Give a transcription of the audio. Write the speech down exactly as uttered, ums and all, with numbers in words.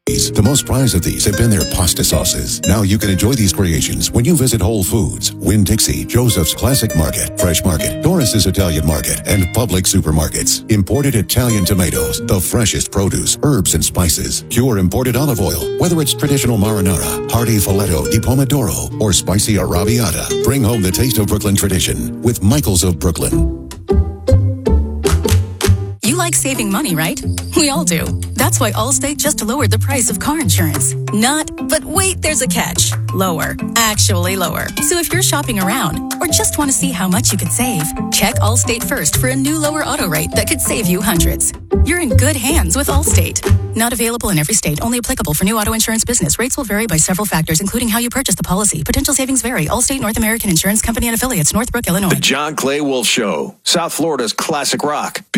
The most prized of these have been their pasta sauces. Now you can enjoy these creations when you visit Whole Foods, Winn-Dixie, Joseph's Classic Market, Fresh Market, Doris's Italian Market, and Publix supermarkets. Imported Italian tomatoes, the freshest produce, herbs and spices, pure imported olive oil, whether it's traditional marinara, hearty filetto di pomodoro, or spicy arrabbiata. Bring home the taste of Brooklyn tradition with Michael's of Brooklyn. You like saving money, right? We all do. That's why Allstate just lowered the price of car insurance. Not, but wait, there's a catch. Lower. Actually lower. So if you're shopping around or just want to see how much you could save, check Allstate first for a new lower auto rate that could save you hundreds. You're in good hands with Allstate. Not available in every state. Only applicable for new auto insurance business. Rates will vary by several factors, including how you purchase the policy. Potential savings vary. Allstate North American Insurance Company and affiliates. Northbrook, Illinois. The John Clay Wolf Show. South Florida's classic rock.